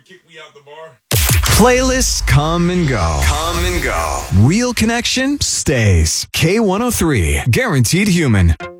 Playlists come and go. Real connection stays. K103, guaranteed human.